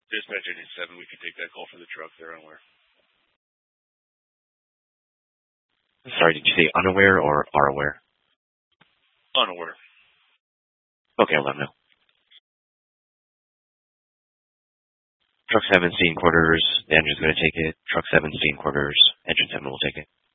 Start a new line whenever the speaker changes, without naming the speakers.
Dispatch 87, we can take that call for the truck. They're unaware.
Sorry, did you say unaware or are aware?
Unaware.
Okay, I'll let them know. Truck 7, scene quarters. The engine's going to take it. Truck 7, scene quarters. Engine 7 will take it.